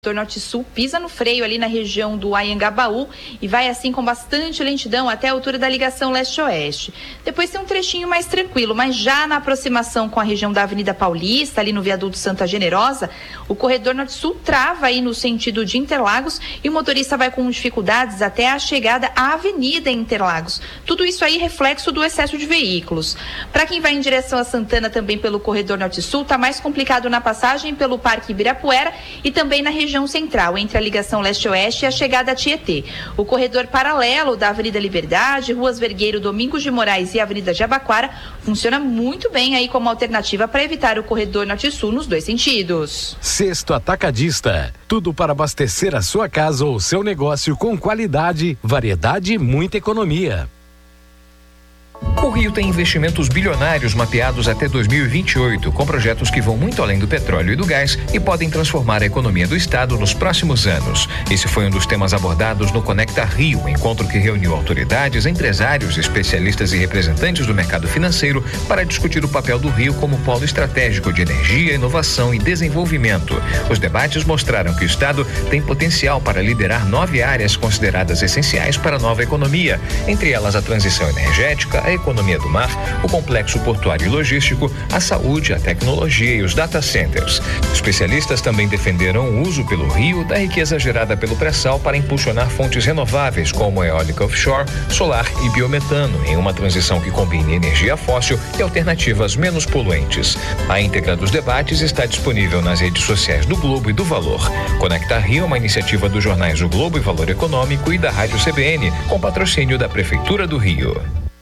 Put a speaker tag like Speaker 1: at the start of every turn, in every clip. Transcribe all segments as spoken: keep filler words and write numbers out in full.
Speaker 1: Norte-Sul pisa no freio ali na região do Anhangabaú e vai assim com bastante lentidão até a altura da ligação leste-oeste. Depois tem um trechinho mais tranquilo, mas já na aproximação com a região da Avenida Paulista, ali no viaduto Santa Generosa, o corredor Norte-Sul trava aí no sentido de Interlagos e o motorista vai com dificuldades até a chegada à Avenida Interlagos. Tudo isso aí reflexo do excesso de veículos. Para quem vai em direção a Santana também pelo corredor Norte-Sul, está mais complicado na passagem pelo Parque Ibirapuera e também na região central, entre a ligação leste-oeste e a chegada a Tietê. O corredor paralelo da Avenida Liberdade, Ruas Vergueiro, Domingos de Moraes e Avenida Jabaquara funciona muito bem aí como alternativa para evitar o corredor norte-sul nos dois sentidos.
Speaker 2: Sexto Atacadista, tudo para abastecer a sua casa ou seu negócio com qualidade, variedade e muita economia.
Speaker 3: O Rio tem investimentos bilionários mapeados até dois mil e vinte e oito, com projetos que vão muito além do petróleo e do gás e podem transformar a economia do estado nos próximos anos. Esse foi um dos temas abordados no Conecta Rio, encontro que reuniu autoridades, empresários, especialistas e representantes do mercado financeiro para discutir o papel do Rio como polo estratégico de energia, inovação e desenvolvimento. Os debates mostraram que o estado tem potencial para liderar nove áreas consideradas essenciais para a nova economia, entre elas a transição energética, a economia do mar, o complexo portuário e logístico, a saúde, a tecnologia e os data centers. Especialistas também defenderam o uso pelo Rio da riqueza gerada pelo pré-sal para impulsionar fontes renováveis como eólica offshore, solar e biometano, em uma transição que combine energia fóssil e alternativas menos poluentes. A íntegra dos debates está disponível nas redes sociais do Globo e do Valor. Conecta Rio é uma iniciativa dos jornais O Globo e Valor Econômico e da Rádio C B N, com patrocínio da Prefeitura do Rio.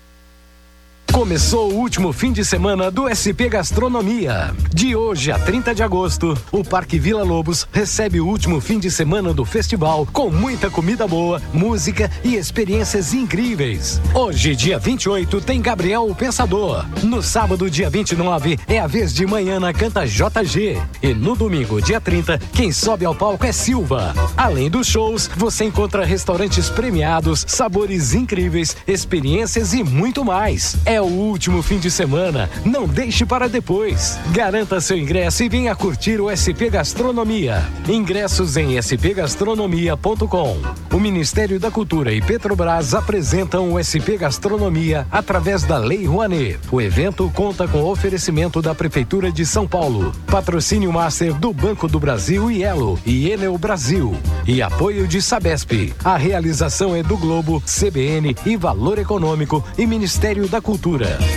Speaker 2: Começou o último fim de semana do S P Gastronomia. De hoje a trinta de agosto, o Parque Vila Lobos recebe o último fim de semana do festival com muita comida boa, música e experiências incríveis. Hoje, dia vinte e oito, tem Gabriel o Pensador. No sábado, dia vinte e nove, é a vez de manhã na Canta J G. E no domingo, dia trinta, quem sobe ao palco é Silva. Além dos shows, você encontra restaurantes premiados, sabores incríveis, experiências e muito mais. É o último fim de semana, não deixe para depois. Garanta seu ingresso e venha curtir o S P Gastronomia. Ingressos em s p gastronomia ponto com. O Ministério da Cultura e Petrobras apresentam o S P Gastronomia através da Lei Rouanet. O evento conta com o oferecimento da Prefeitura de São Paulo, patrocínio master do Banco do Brasil e Elo e Enel Brasil e apoio de Sabesp. A realização é do Globo, C B N e Valor Econômico e Ministério da Cultura.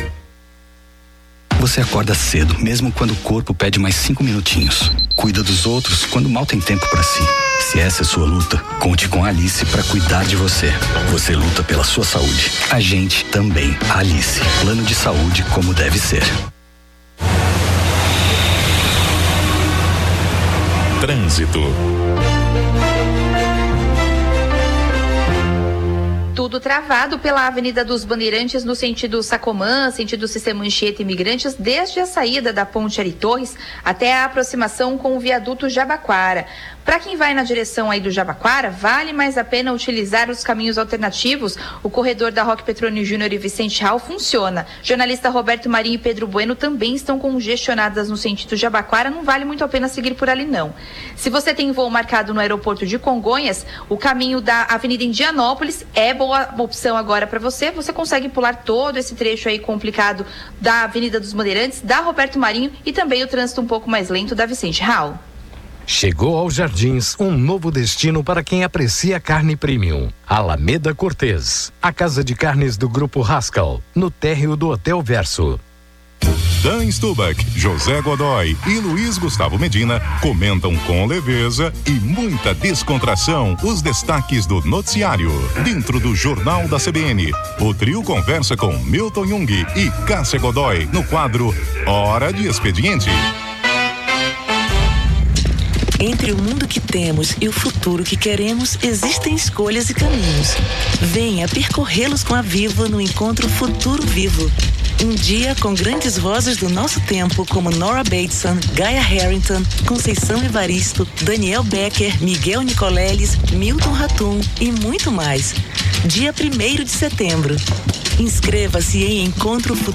Speaker 4: Você acorda cedo, mesmo quando o corpo pede mais cinco minutinhos. Cuida dos outros quando mal tem tempo para si. Se essa é sua luta, conte com a Alice para cuidar de você. Você luta pela sua saúde. A gente também. A Alice. Plano de saúde como deve ser.
Speaker 5: Trânsito.
Speaker 1: Tudo travado pela Avenida dos Bandeirantes no sentido Sacomã, sentido Sistema Anchieta Imigrantes, desde a saída da Ponte Ari Torres até a aproximação com o viaduto Jabaquara. Para quem vai na direção aí do Jabaquara, vale mais a pena utilizar os caminhos alternativos. O corredor da Roque Petroni Júnior e Vicente Raul funciona. Jornalista Roberto Marinho e Pedro Bueno também estão congestionadas no sentido Jabaquara, não vale muito a pena seguir por ali não. Se você tem voo marcado no aeroporto de Congonhas, o caminho da Avenida Indianópolis é boa opção agora para você. Você consegue pular todo esse trecho aí complicado da Avenida dos Bandeirantes, da Roberto Marinho e também o trânsito um pouco mais lento da Vicente Raul.
Speaker 2: Chegou aos Jardins um novo destino para quem aprecia carne premium. Alameda Cortez, a casa de carnes do Grupo Rascal, no térreo do Hotel Verso.
Speaker 5: Dan Stubach, José Godoy e Luiz Gustavo Medina comentam com leveza e muita descontração os destaques do noticiário. Dentro do Jornal da C B N, o trio conversa com Milton Jung e Cássia Godoy no quadro Hora de Expediente.
Speaker 6: Entre o mundo que temos e o futuro que queremos, existem escolhas e caminhos. Venha percorrê-los com a Vivo no Encontro Futuro Vivo. Um dia com grandes vozes do nosso tempo, como Nora Bateson, Gaia Harrington, Conceição Evaristo, Daniel Becker, Miguel Nicoleles, Milton Ratum e muito mais. Dia primeiro de setembro. Inscreva-se em Encontro Futuro